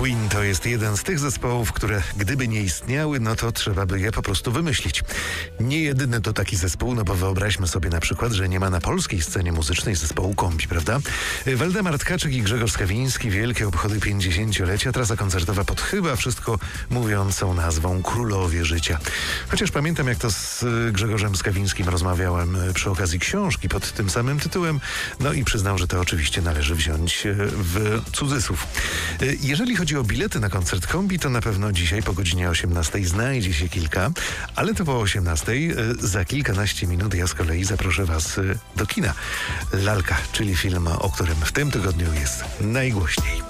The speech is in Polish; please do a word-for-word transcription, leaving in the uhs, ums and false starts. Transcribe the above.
Queen to jest jeden z tych zespołów, które gdyby nie istniały, no to trzeba by je po prostu wymyślić. Nie jedyny to taki zespół, no bo wyobraźmy sobie na przykład, że nie ma na polskiej scenie muzycznej zespołu Kombi, prawda? Waldemar Tkaczyk i Grzegorz Skawiński, wielkie obchody pięćdziesięciolecia, trasa koncertowa pod chyba wszystko mówiącą nazwą Królowie Życia. Chociaż pamiętam, jak to z Grzegorzem Skawińskim rozmawiałem przy okazji książki pod tym samym tytułem, no i przyznał, że to oczywiście należy wziąć w cudzysłów. Jeżeli chodzi o bilety na koncert Kombi, to na pewno dzisiaj po godzinie osiemnastej znajdzie się kilka, ale to po osiemnastej za kilkanaście minut ja z kolei zaproszę Was do kina. Lalka, czyli film, o którym w tym tygodniu jest najgłośniej.